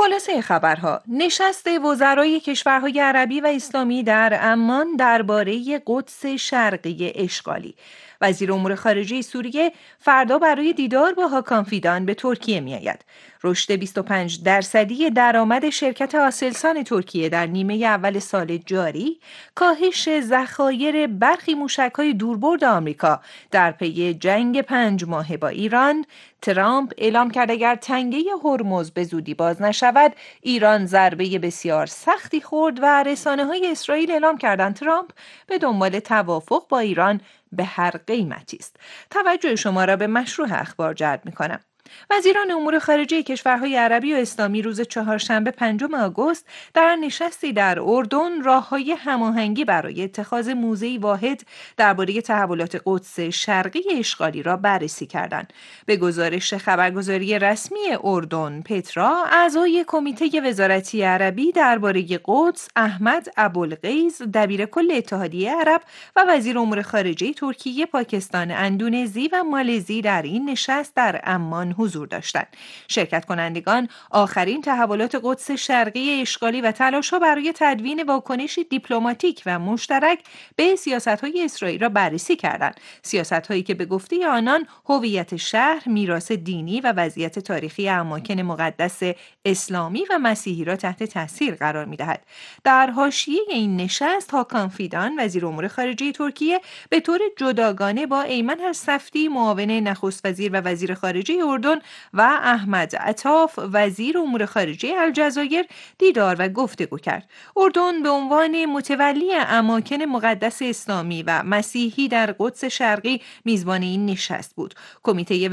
خلاصه خبرها: نشست وزرای کشورهای عربی و اسلامی در عمان درباره قدس شرقی اشغالی. وزیر امور خارجه سوریه فردا برای دیدار با هاکان فیدان به ترکیه می‌آید. رشد 25% درآمد شرکت آسلسان ترکیه در نیمه اول سال جاری، کاهش ذخایر برخی موشک‌های دوربرد آمریکا در پی جنگ 5 ماهه با ایران، ترامپ اعلام کرد اگر تنگه هرمز به زودی باز نشود، ایران ضربه بسیار سختی خورد و رسانه‌های اسرائیل اعلام کردند ترامپ به دنبال توافق با ایران به هر قیمتی است. توجه شما را به مشروع اخبار جلب می‌کنم. وزیران امور خارجه کشورهای عربی و اسلامی روز چهارشنبه 5 آگوست در نشستی در اردن راه‌های هماهنگی برای اتخاذ موضعی واحد درباره تحولات قدس شرقی اشغالی را بررسی کردند. به گزارش خبرگزاری رسمی اردن پترا، اعضای کمیته وزارتی عربی درباره قدس احمد ابوالغیث، دبیرکل اتحادیه عرب و وزیر امور خارجه ترکیه، پاکستان، اندونزی و مالزی در این نشست در عمان حضور داشتند. شرکت کنندگان آخرین تحولات قدس شرقی اشغالی و تلاش‌ها برای تدوین واکنشی دیپلماتیک و مشترک به سیاست‌های اسرائیل را بررسی کردند. سیاست‌هایی که به گفته آنان هویت شهر، میراث دینی و وضعیت تاریخی اماکن مقدس اسلامی و مسیحی را تحت تاثیر قرار می‌دهد. در حاشیه این نشست، هاکان فیدان وزیر امور خارجه ترکیه به طور جداگانه با ایمن الصفدی معاون نخست وزیر و وزیر خارجه اردن و احمد عطاف وزیر امور خارجه الجزایر دیدار و گفتگو کرد. اردن به عنوان متولی اماکن مقدس اسلامی و مسیحی در قدس شرقی میزبان این نشست بود. کمیته